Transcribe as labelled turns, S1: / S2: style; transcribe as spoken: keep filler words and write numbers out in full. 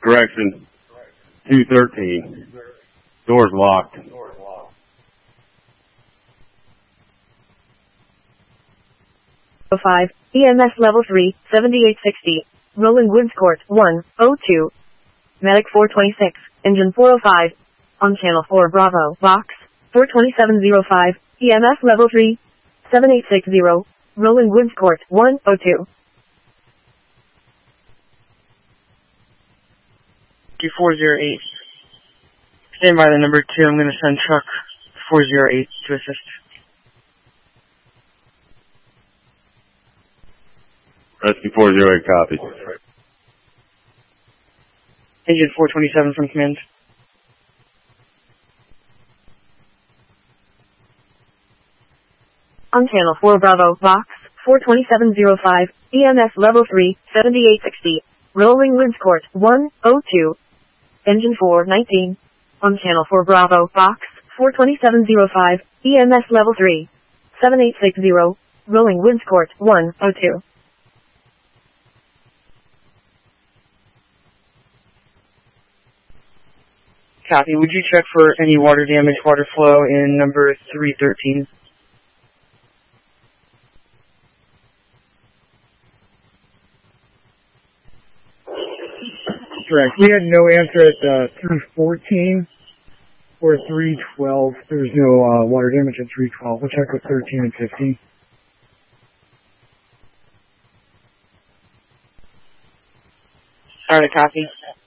S1: Correction, two thirteen. Door's locked.
S2: five, E M S level three, seventy-eight sixty. Rolling Woods Court, one oh two. Medic four twenty-six, engine four oh five. On channel four Bravo, box, four twenty-seven oh five, E M S level three, seven eight six zero. Rolling Woods Court, one oh two.
S3: four oh eight. Stand by the number two. I'm going to send truck four oh eight to assist.
S1: Rescue four oh eight, copy.
S3: Engine four twenty-seven from command.
S2: On channel four Bravo, box, four twenty-seven oh five, E M S level three, seventy-eight sixty. Rolling Woods Court, one oh two. Engine four nineteen. On channel four Bravo, box, four twenty-seven oh five, E M S level three, seven eight six zero. Rolling Woods Court, one oh two.
S3: Copy. Would you check for any water damage, water flow in number three thirteen?
S4: Correct. We had no answer at uh, three fourteen or three twelve. There was no uh, water damage at three twelve. We'll check with thirteen and fifteen.
S3: Alright, copy.